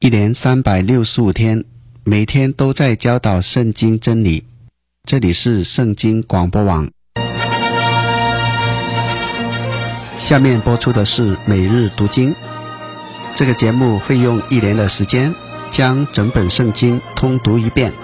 一年365天，每天都在教导圣经真理。这里是圣经广播网。下面播出的是每日读经。这个节目会用1年的时间将整本圣经通读一遍。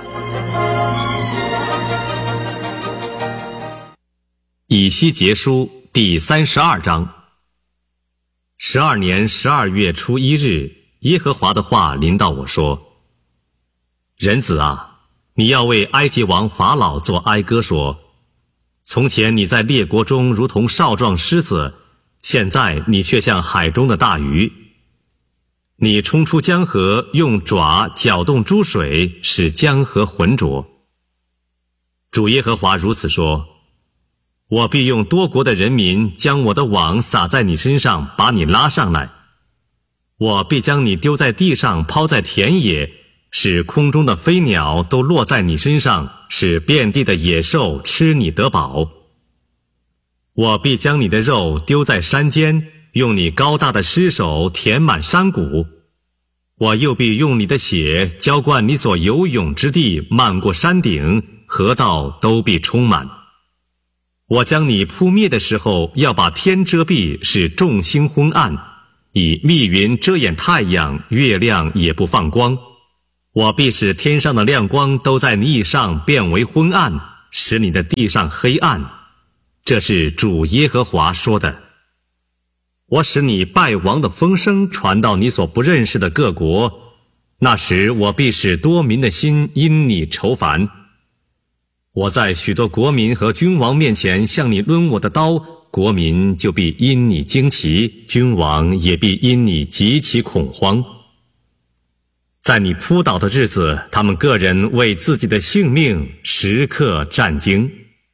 以西结书第32章。12年12月初1日，耶和华的话临到我说：人子啊，你要为埃及王法老作哀歌说，从前你在列国中如同少壮狮子，现在你却像海中的大鱼。你冲出江河，用爪搅动诸水，使江河浑浊。主耶和华如此说：我必用多国的人民将我的网撒在你身上，把你拉上来。我必将你丢在地上，抛在田野，使空中的飞鸟都落在你身上，使遍地的野兽吃你得饱。我必将你的肉丢在山间，用你高大的尸首填满山谷。我又必用你的血浇灌你所游泳之地，漫过山顶，河道都必充满。我将你扑灭的时候，要把天遮蔽，使众星昏暗，以密云遮掩太阳，月亮也不放光。我必使天上的亮光都在你以上变为昏暗，使你的地上黑暗。这是主耶和华说的。我使你败亡的风声传到你所不认识的各国，那时我必使多民的心因你愁烦。我在许多国民和君王面前向你抡我的刀，国民就必因你惊奇，君王也必因你极其恐慌。在你扑倒的日子，他们个人为自己的性命时刻战惊。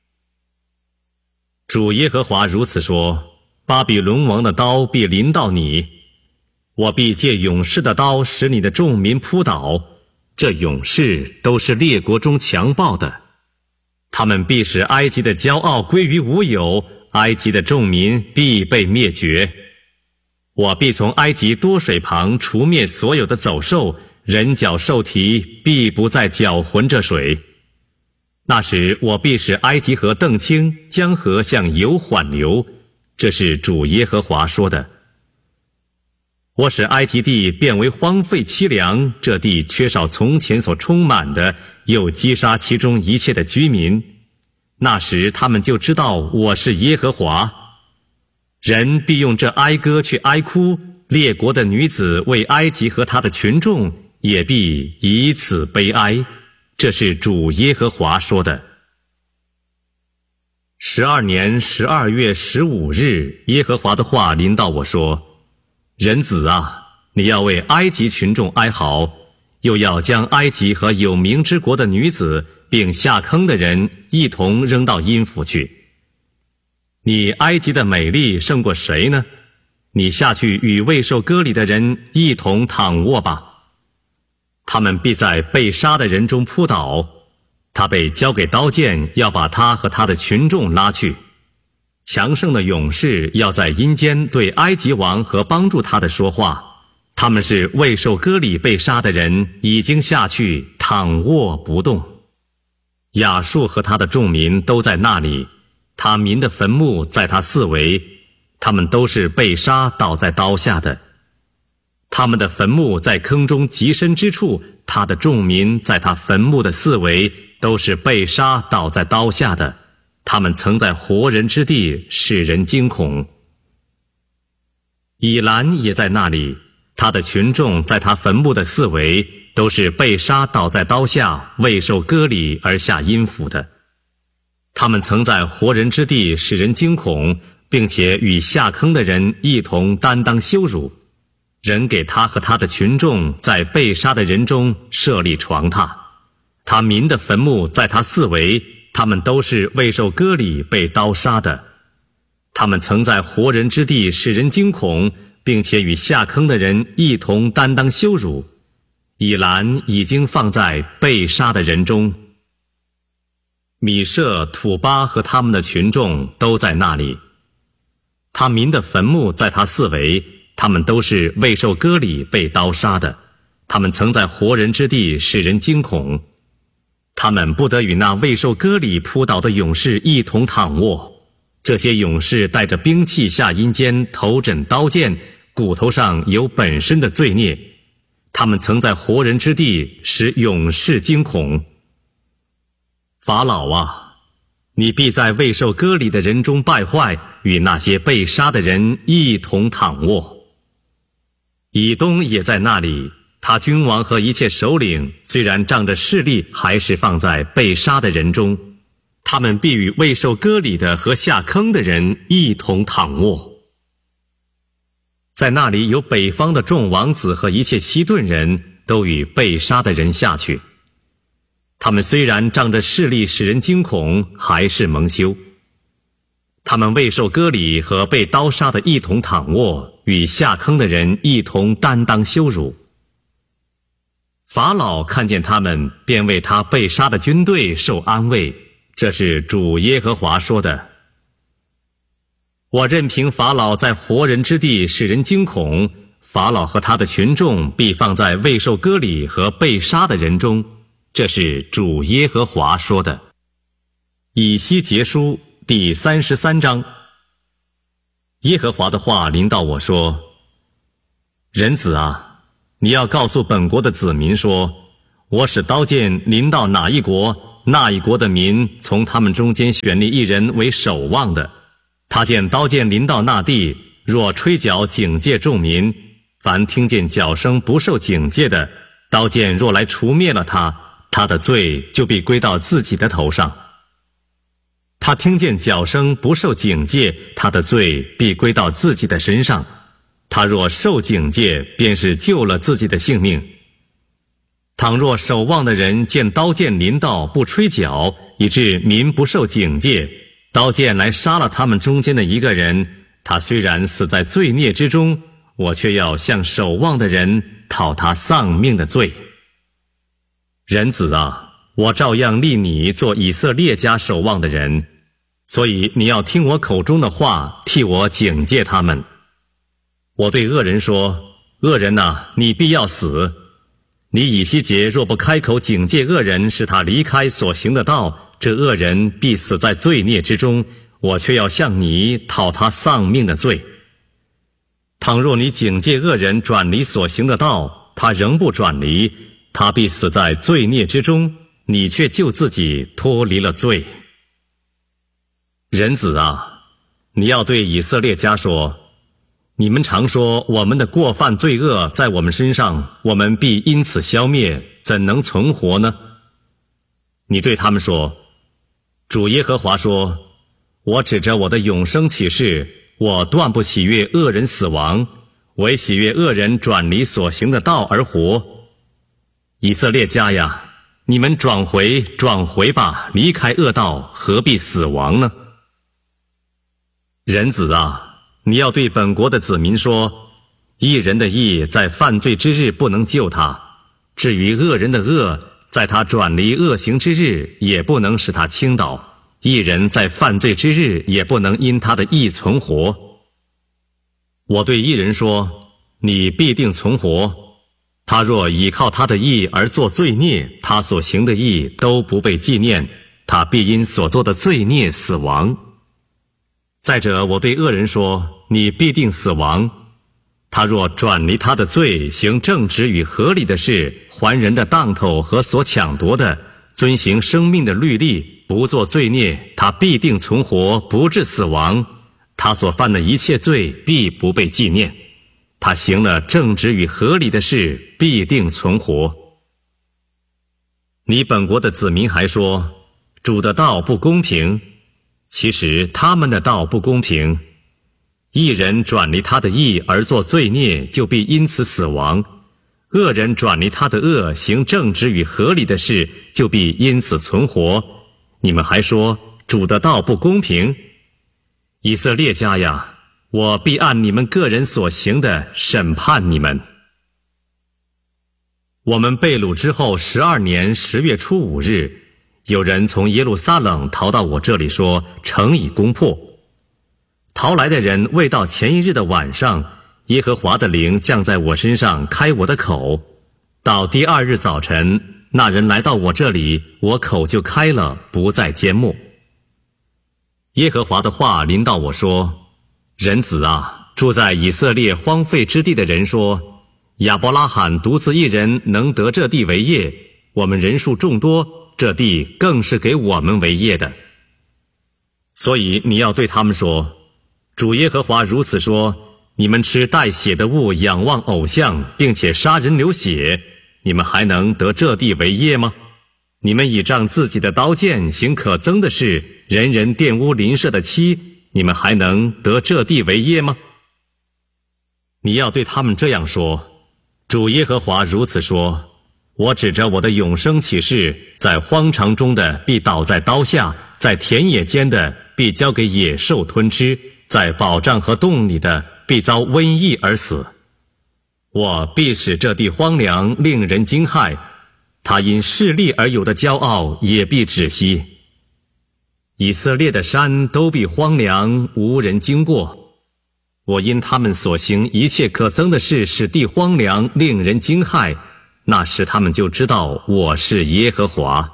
主耶和华如此说：巴比伦王的刀必临到你，我必借勇士的刀使你的众民扑倒，这勇士都是列国中强暴的。他们必使埃及的骄傲归于无有，埃及的众民必被灭绝。我必从埃及多水旁除灭所有的走兽，人脚兽蹄必不再搅浑这水。那时我必使埃及河澄清，江河向油缓流。这是主耶和华说的。我使埃及地变为荒废凄凉，这地缺少从前所充满的，又击杀其中一切的居民。那时他们就知道我是耶和华。人必用这哀歌去哀哭，列国的女子为埃及和他的群众也必以此悲哀。这是主耶和华说的。12年12月15日，耶和华的话临到我说：人子啊，你要为埃及群众哀嚎，又要将埃及和有名之国的女子并下坑的人一同扔到阴府去。你埃及的美丽胜过谁呢？你下去与未受割礼的人一同躺卧吧。他们必在被杀的人中扑倒，他被交给刀剑，要把他和他的群众拉去。强盛的勇士要在阴间对埃及王和帮助他的说话，他们是未受割礼被杀的人，已经下去躺卧不动。亚述和他的众民都在那里，他民的坟墓在他四围，他们都是被杀倒在刀下的。他们的坟墓在坑中极深之处，他的众民在他坟墓的四围，都是被杀倒在刀下的。他们曾在活人之地，使人惊恐。以兰也在那里，他的群众在他坟墓的四围，都是被杀倒在刀下，未受割礼而下阴府的。他们曾在活人之地使人惊恐，并且与下坑的人一同担当羞辱。人给他和他的群众在被杀的人中设立床榻，他民的坟墓在他四围，他们都是未受割礼被刀杀的。他们曾在活人之地使人惊恐，并且与下坑的人一同担当羞辱。以兰已经放在被杀的人中。米舍、土巴和他们的群众都在那里。他民的坟墓在他四围，他们都是未受割礼被刀杀的。 他们曾在活人之地使人惊恐，他们不得与那未受割礼扑倒的勇士一同躺卧。这些勇士带着兵器下阴间，头枕刀剑，骨头上有本身的罪孽。他们曾在活人之地使勇士惊恐。法老啊，你必在未受割礼的人中败坏，与那些被杀的人一同躺卧。以东也在那里，他君王和一切首领虽然仗着势力，还是放在被杀的人中，他们必与未受割礼的和下坑的人一同躺卧。在那里有北方的众王子和一切西顿人，都与被杀的人下去。他们虽然仗着势力使人惊恐，还是蒙羞。他们未受割礼和被刀杀的一同躺卧，与下坑的人一同担当羞辱。法老看见他们，便为他被杀的军队受安慰。这是主耶和华说的。我任凭法老在活人之地使人惊恐，法老和他的群众必放在未受割礼和被杀的人中。这是主耶和华说的。以西结书第33章。耶和华的话临到我说：人子啊，你要告诉本国的子民说，我使刀剑临到哪一国，那一国的民从他们中间选立一人为守望的。他见刀剑临到那地，若吹角警戒众民，凡听见角声不受警戒的，刀剑若来除灭了他，他的罪就必归到自己的头上。他听见角声不受警戒，他的罪必归到自己的身上。他若受警戒，便是救了自己的性命。倘若守望的人见刀剑临到，不吹角，以致民不受警戒，刀剑来杀了他们中间的一个人，他虽然死在罪孽之中，我却要向守望的人讨他丧命的罪。人子啊，我照样立你做以色列家守望的人，所以你要听我口中的话，替我警戒他们。我对恶人说：恶人啊，你必要死。你以西结若不开口警戒恶人，使他离开所行的道，这恶人必死在罪孽之中，我却要向你讨他丧命的罪。倘若你警戒恶人转离所行的道，他仍不转离，他必死在罪孽之中，你却救自己脱离了罪。人子啊，你要对以色列家说：你们常说我们的过犯罪恶在我们身上，我们必因此消灭，怎能存活呢？你对他们说：主耶和华说，我指着我的永生起誓，我断不喜悦恶人死亡，唯喜悦恶人转离所行的道而活。以色列家呀，你们转回吧，离开恶道，何必死亡呢？人子啊，你要对本国的子民说：义人的义在犯罪之日不能救他，至于恶人的恶，在他转离恶行之日也不能使他倾倒。义人在犯罪之日也不能因他的义存活。我对义人说：你必定存活。他若倚靠他的义而做罪孽，他所行的义都不被纪念，他必因所做的罪孽死亡。再者，我对恶人说：你必定死亡。他若转离他的罪，行正直与合理的事，还人的当头和所抢夺的，遵行生命的律例，不做罪孽，他必定存活，不致死亡。他所犯的一切罪必不被纪念。他行了正直与合理的事，必定存活。你本国的子民还说：主的道不公平。其实他们的道不公平。义人转离他的义而做罪孽，就必因此死亡；恶人转离他的恶，行正直与合理的事，就必因此存活。你们还说主的道不公平。以色列家呀，我必按你们个人所行的审判你们。我们被掳之后12年10月初5日，有人从耶路撒冷逃到我这里说，城已攻破。逃来的人未到前一日的晚上，耶和华的灵降在我身上，开我的口， 到第二日早晨，那人来到我这里，我口就开了，不再缄默。耶和华的话临到我说：人子啊，住在以色列荒废之地的人说，亚伯拉罕独自一人能得这地为业，我们人数众多，这地更是给我们为业的。所以你要对他们说，主耶和华如此说，你们吃带血的物，仰望偶像，并且杀人流血，你们还能得这地为业吗？你们倚仗自己的刀剑，行可憎的事，人人玷污邻舍的妻，你们还能得这地为业吗？你要对他们这样说，主耶和华如此说，我指着我的永生起誓，在荒场中的必倒在刀下，在田野间的必交给野兽吞吃，在宝藏和洞里的必遭瘟疫而死。我必使这地荒凉，令人惊骇，他因势力而有的骄傲也必止息。以色列的山都必荒凉，无人经过。我因他们所行一切可憎的事，使地荒凉，令人惊骇，那时他们就知道我是耶和华。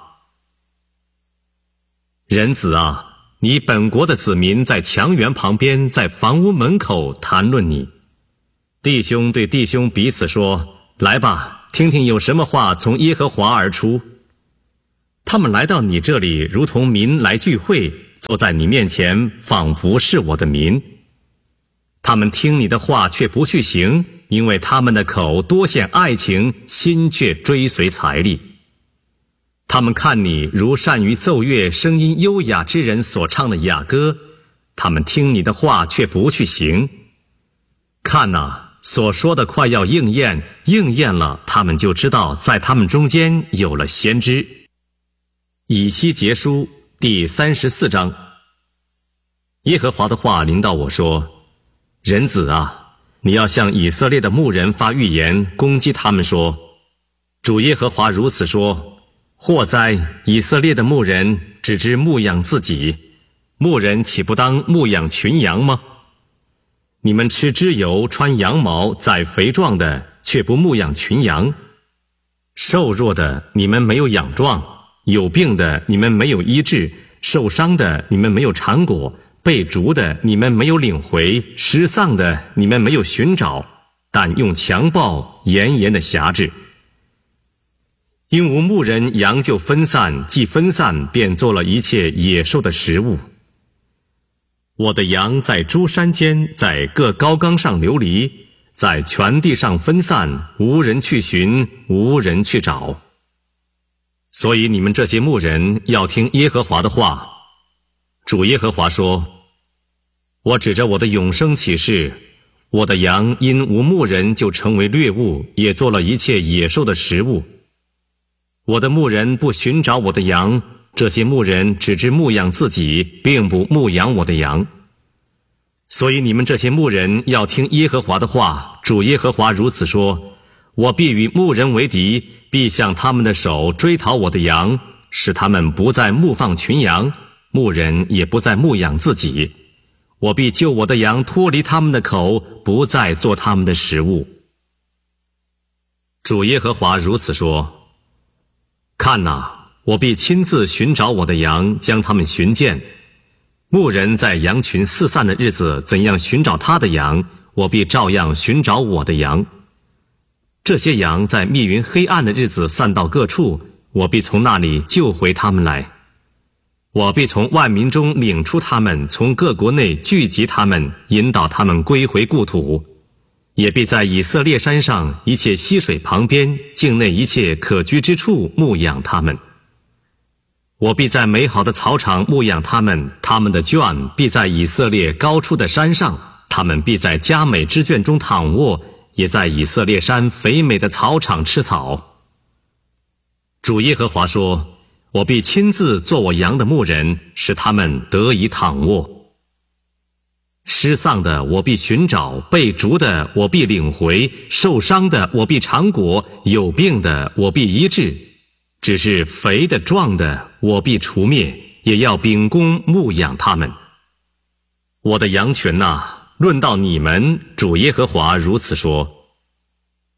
人子啊，你本国的子民在墙垣旁边，在房屋门口谈论你。弟兄对弟兄彼此说，来吧，听听有什么话从耶和华而出。他们来到你这里，如同民来聚会，坐在你面前，仿佛是我的民。他们听你的话却不去行，因为他们的口多显爱情，心却追随财力。他们看你如善于奏乐，声音优雅之人所唱的雅歌，他们听你的话却不去行。看哪，所说的快要应验，应验了，他们就知道在他们中间有了先知。以西结书第34章。耶和华的话临到我说，人子啊，你要向以色列的牧人发预言，攻击他们说，主耶和华如此说，祸哉，以色列的牧人只知牧养自己，牧人岂不当牧养群羊吗？你们吃脂油，穿羊毛，宰肥壮的，却不牧养群羊。瘦弱的你们没有养壮，有病的你们没有医治，受伤的你们没有缠裹，被逐的你们没有领回，失丧的你们没有寻找，但用强暴严严的辖制。因无牧人，羊就分散，既分散，便做了一切野兽的食物。我的羊在诸山间，在各高冈上流离，在全地上分散，无人去寻，无人去找。所以你们这些牧人要听耶和华的话。主耶和华说，我指着我的永生起誓，我的羊因无牧人就成为掠物，也做了一切野兽的食物。我的牧人不寻找我的羊，这些牧人只知牧养自己，并不牧养我的羊。所以你们这些牧人要听耶和华的话，主耶和华如此说，我必与牧人为敌，必向他们的手追讨我的羊，使他们不再牧放群羊，牧人也不再牧养自己。我必救我的羊脱离他们的口，不再做他们的食物。主耶和华如此说，看哪，我必亲自寻找我的羊，将他们寻见。牧人在羊群四散的日子怎样寻找他的羊，我必照样寻找我的羊。这些羊在密云黑暗的日子散到各处，我必从那里救回他们来。我必从万民中领出他们，从各国内聚集他们，引导他们归回故土。也必在以色列山上一切溪水旁边，境内一切可居之处牧养他们。我必在美好的草场牧养他们，他们的圈必在以色列高处的山上，他们必在佳美之圈中躺卧，也在以色列山肥美的草场吃草。主耶和华说，我必亲自做我羊的牧人，使他们得以躺卧。失丧的我必寻找，被逐的我必领回，受伤的我必缠裹，有病的我必医治。只是肥的壮的我必除灭，也要秉公牧养他们。我的羊群哪，论到你们，主耶和华如此说，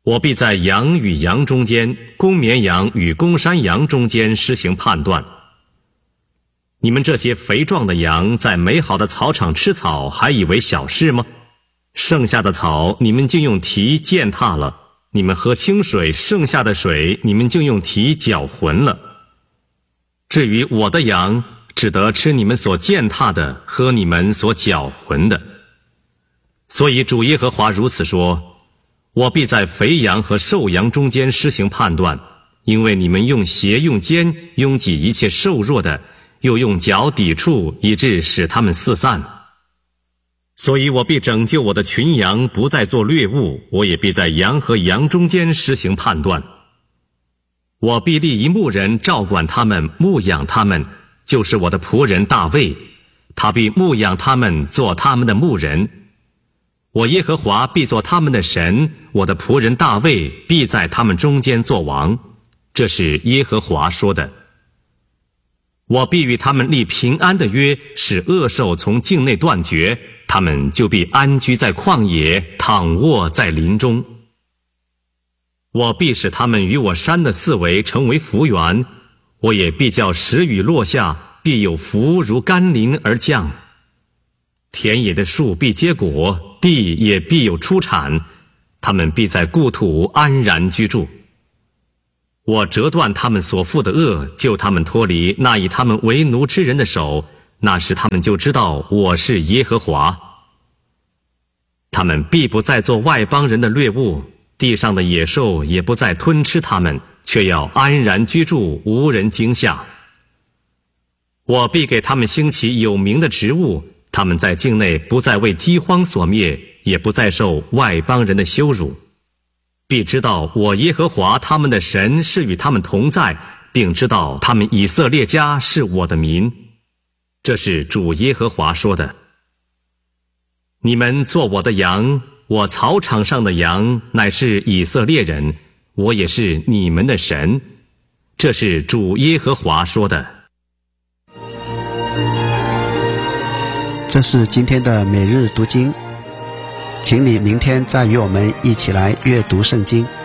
我必在羊与羊中间，公绵羊与公山羊中间施行判断。你们这些肥壮的羊，在美好的草场吃草，还以为小事吗？剩下的草，你们就用蹄践踏了；你们喝清水，剩下的水，你们就用蹄搅浑了。至于我的羊，只得吃你们所践踏的，喝你们所搅浑的。所以主耶和华如此说：我必在肥羊和瘦羊中间施行判断，因为你们用鞋用肩拥挤一切瘦弱的，又用脚抵触，以致使他们四散。所以我必拯救我的群羊，不再做掠物，我也必在羊和羊中间施行判断。我必立一牧人照管他们，牧养他们，就是我的仆人大卫，他必牧养他们，做他们的牧人。我耶和华必做他们的神，我的仆人大卫必在他们中间做王。这是耶和华说的。我必与他们立平安的约，使恶兽从境内断绝，他们就必安居在旷野，躺卧在林中。我必使他们与我山的四围成为福源，我也必叫时雨落下，必有福如甘霖而降。田野的树必结果，地也必有出产，他们必在故土安然居住。我折断他们所负的恶，救他们脱离那以他们为奴之人的手，那时他们就知道我是耶和华。他们必不再做外邦人的掠物，地上的野兽也不再吞吃他们，却要安然居住，无人惊吓。我必给他们兴起有名的职务，他们在境内不再为饥荒所灭，也不再受外邦人的羞辱。必知道我耶和华他们的神是与他们同在，并知道他们以色列家是我的民。这是主耶和华说的。你们做我的羊，我草场上的羊乃是以色列人，我也是你们的神。这是主耶和华说的。 这是今天的每日读经，请你明天再与我们一起来阅读圣经。